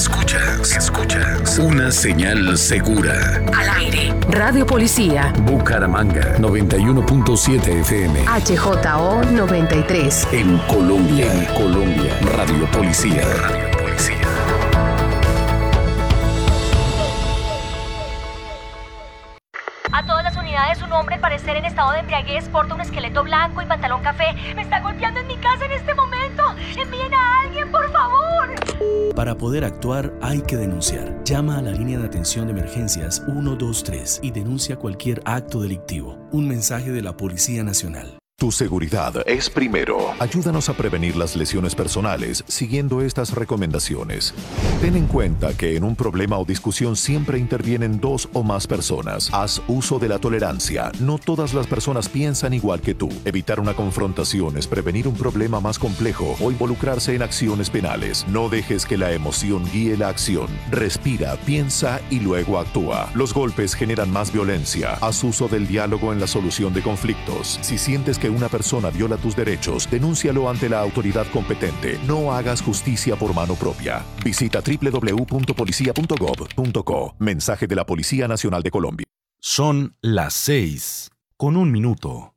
Escuchas una señal segura. Al aire. Radio Policía. Bucaramanga 91.7 FM. HJO 93. En Colombia. Radio Policía. A todas las unidades, un hombre al parecer en estado de embriaguez porta un esqueleto blanco y pantalón café. Me está golpeando en mi casa en este momento. Envíen a alguien, por favor. Para poder actuar hay que denunciar. Llama a la línea de atención de emergencias 123 y denuncia cualquier acto delictivo. Un mensaje de la Policía Nacional. Tu seguridad es primero. Ayúdanos a prevenir las lesiones personales siguiendo estas recomendaciones. Ten en cuenta que en un problema o discusión siempre intervienen dos o más personas. Haz uso de la tolerancia. No todas las personas piensan igual que tú. Evitar una confrontación es prevenir un problema más complejo o involucrarse en acciones penales. No dejes que la emoción guíe la acción. Respira, piensa y luego actúa. Los golpes generan más violencia. Haz uso del diálogo en la solución de conflictos. Si sientes que una persona viola tus derechos, denúncialo ante la autoridad competente. No hagas justicia por mano propia. Visita www.policia.gov.co. Mensaje de la Policía Nacional de Colombia. Son las 6:01 minuto.